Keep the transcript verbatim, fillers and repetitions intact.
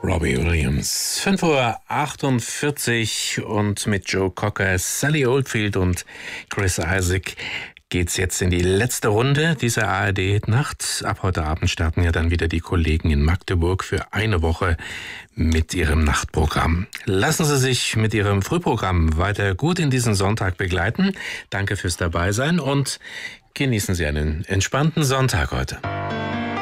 Robbie Williams. fünf Uhr achtundvierzig und mit Joe Cocker, Sally Oldfield und Chris Isaak geht's jetzt in die letzte Runde dieser A R D-Nacht. Ab heute Abend starten ja dann wieder die Kollegen in Magdeburg für eine Woche mit ihrem Nachtprogramm. Lassen Sie sich mit Ihrem Frühprogramm weiter gut in diesen Sonntag begleiten. Danke fürs Dabeisein und genießen Sie einen entspannten Sonntag heute.